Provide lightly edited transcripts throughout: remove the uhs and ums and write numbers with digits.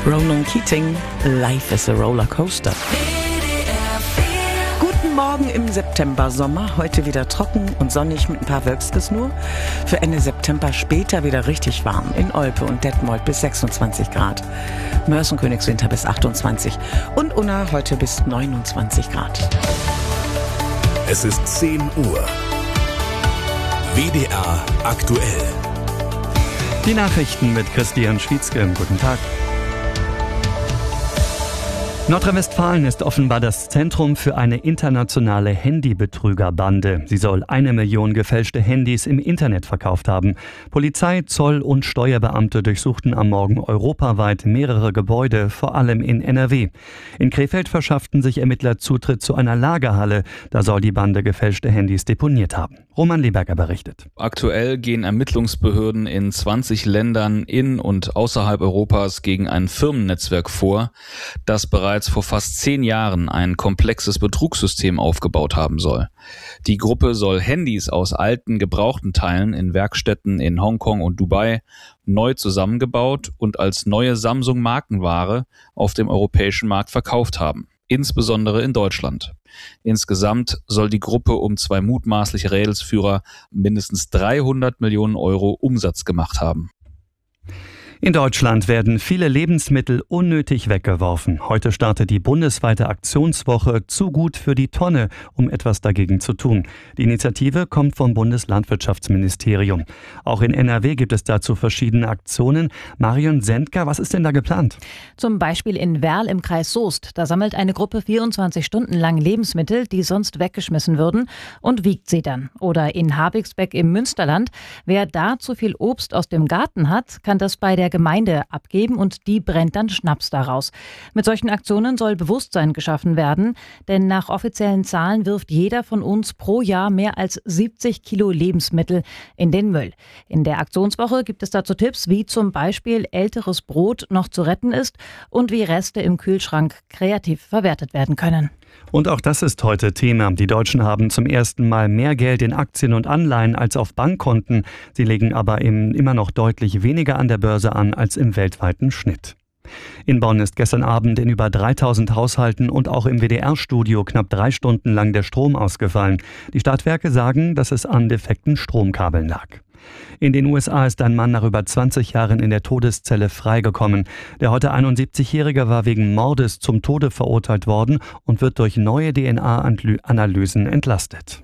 Ronan Keating, Life is a Roller Coaster. Guten Morgen im September-Sommer, heute wieder trocken und sonnig mit ein paar Wölkskes nur. Für Ende September später wieder richtig warm, in Olpe und Detmold bis 26 Grad. Mörs und Königswinter bis 28 und Unna heute bis 29 Grad. Es ist 10 Uhr. WDR aktuell. Die Nachrichten mit Christian Schwietzke. Guten Tag. Nordrhein-Westfalen ist offenbar das Zentrum für eine internationale Handybetrügerbande. Sie soll 1 Million gefälschte Handys im Internet verkauft haben. Polizei, Zoll und Steuerbeamte durchsuchten am Morgen europaweit mehrere Gebäude, vor allem in NRW. In Krefeld verschafften sich Ermittler Zutritt zu einer Lagerhalle. Da soll die Bande gefälschte Handys deponiert haben. Roman Leberger berichtet. Aktuell gehen Ermittlungsbehörden in 20 Ländern in und außerhalb Europas gegen ein Firmennetzwerk vor, das bereits vor fast 10 Jahren ein komplexes Betrugssystem aufgebaut haben soll. Die Gruppe soll Handys aus alten, gebrauchten Teilen in Werkstätten in Hongkong und Dubai neu zusammengebaut und als neue Samsung-Markenware auf dem europäischen Markt verkauft haben, insbesondere in Deutschland. Insgesamt soll die Gruppe um 2 mutmaßliche Rädelsführer mindestens 300 Millionen Euro Umsatz gemacht haben. In Deutschland werden viele Lebensmittel unnötig weggeworfen. Heute startet die bundesweite Aktionswoche Zu gut für die Tonne, um etwas dagegen zu tun. Die Initiative kommt vom Bundeslandwirtschaftsministerium. Auch in NRW gibt es dazu verschiedene Aktionen. Marion Sendker, was ist denn da geplant? Zum Beispiel in Werl im Kreis Soest. Da sammelt eine Gruppe 24 Stunden lang Lebensmittel, die sonst weggeschmissen würden, und wiegt sie dann. Oder in Habixbeck im Münsterland. Wer da zu viel Obst aus dem Garten hat, kann das bei der Gemeinde abgeben und die brennt dann Schnaps daraus. Mit solchen Aktionen soll Bewusstsein geschaffen werden, denn nach offiziellen Zahlen wirft jeder von uns pro Jahr mehr als 70 Kilo Lebensmittel in den Müll. In der Aktionswoche gibt es dazu Tipps, wie zum Beispiel älteres Brot noch zu retten ist und wie Reste im Kühlschrank kreativ verwertet werden können. Und auch das ist heute Thema. Die Deutschen haben zum ersten Mal mehr Geld in Aktien und Anleihen als auf Bankkonten. Sie legen aber immer noch deutlich weniger an der Börse an als im weltweiten Schnitt. In Bonn ist gestern Abend in über 3000 Haushalten und auch im WDR-Studio knapp 3 Stunden lang der Strom ausgefallen. Die Stadtwerke sagen, dass es an defekten Stromkabeln lag. In den USA ist ein Mann nach über 20 Jahren in der Todeszelle freigekommen. Der heute 71-Jährige war wegen Mordes zum Tode verurteilt worden und wird durch neue DNA-Analysen entlastet.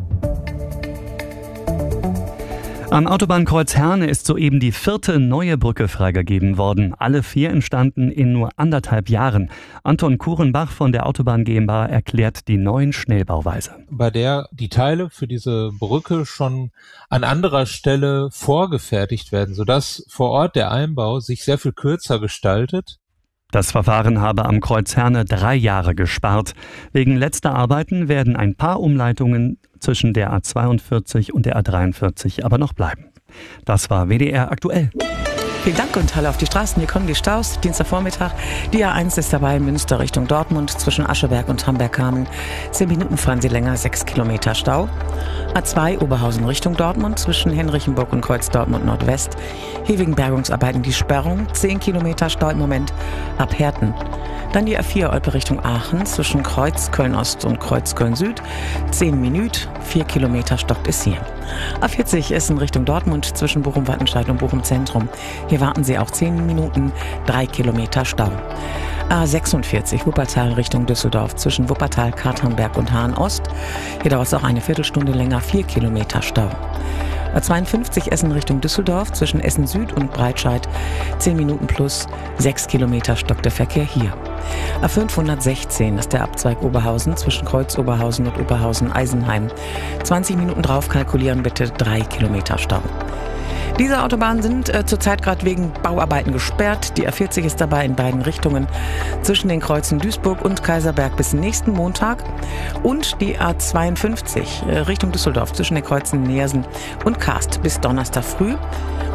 Am Autobahnkreuz Herne ist soeben die 4. neue Brücke freigegeben worden. Alle 4 entstanden in nur 1,5 Jahren. Anton Kurenbach von der Autobahn GmbH erklärt die neuen Schnellbauweise. Bei der die Teile für diese Brücke schon an anderer Stelle vorgefertigt werden, sodass vor Ort der Einbau sich sehr viel kürzer gestaltet. Das Verfahren habe am Kreuz Herne 3 Jahre gespart. Wegen letzter Arbeiten werden ein paar Umleitungen zwischen der A42 und der A43 aber noch bleiben. Das war WDR aktuell. Vielen Dank und Hallo auf die Straßen. Hier kommen die Staus. Dienstagvormittag. Die A1 ist dabei in Münster Richtung Dortmund zwischen Ascheberg und Hamberg-Kamen. 10 Minuten fahren Sie länger, 6 Kilometer Stau. A2 Oberhausen Richtung Dortmund zwischen Henrichenburg und Kreuz Dortmund Nordwest. Hier wegen Bergungsarbeiten die Sperrung. 10 Kilometer Stau im Moment ab Herten. Dann die A4 Olpe Richtung Aachen zwischen Kreuz Köln-Ost und Kreuz Köln-Süd. 10 Minuten, 4 Kilometer stockt es hier. A40 Essen Richtung Dortmund zwischen Bochum-Wattenscheid und Bochum-Zentrum. Hier warten Sie auch 10 Minuten, 3 Kilometer Stau. A46 Wuppertal Richtung Düsseldorf zwischen Wuppertal, Katernberg und Hahn-Ost. Hier dauert es auch eine Viertelstunde länger, 4 Kilometer Stau. A52 Essen Richtung Düsseldorf zwischen Essen Süd und Breitscheid 10 Minuten plus 6 Kilometer stockt der Verkehr hier. A516 ist der Abzweig Oberhausen zwischen Kreuz Oberhausen und Oberhausen-Eisenheim. 20 Minuten drauf kalkulieren bitte 3 Kilometer Stau. Diese Autobahnen sind zurzeit gerade wegen Bauarbeiten gesperrt. Die A40 ist dabei in beiden Richtungen zwischen den Kreuzen Duisburg und Kaiserberg bis nächsten Montag. Und die A52 Richtung Düsseldorf zwischen den Kreuzen Neersen und Karst bis Donnerstag früh.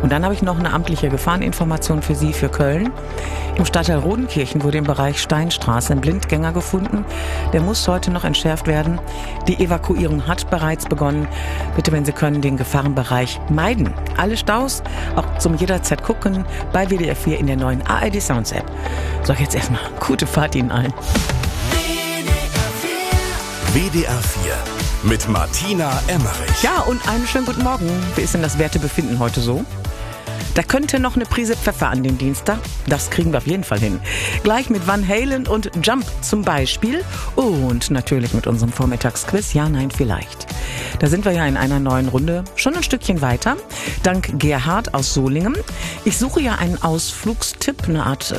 Und dann habe ich noch eine amtliche Gefahreninformation für Sie für Köln. Im Stadtteil Rodenkirchen wurde im Bereich Steinstraße ein Blindgänger gefunden. Der muss heute noch entschärft werden. Die Evakuierung hat bereits begonnen. Bitte, wenn Sie können, den Gefahrenbereich meiden. Alle Staus auch zum jederzeit gucken bei WDR 4 in der neuen ARD Sounds App. So, jetzt erstmal gute Fahrt Ihnen allen. WDR 4 mit Martina Emmerich. Ja, und einen schönen guten Morgen. Wie ist denn das Wertebefinden heute so? Da könnte noch eine Prise Pfeffer an den Dienstag. Das kriegen wir auf jeden Fall hin. Gleich mit Van Halen und Jump zum Beispiel. Und natürlich mit unserem Vormittagsquiz. Ja, nein, vielleicht. Da sind wir ja in einer neuen Runde schon ein Stückchen weiter. Dank Gerhard aus Solingen. Ich suche ja einen Ausflugstipp, eine Art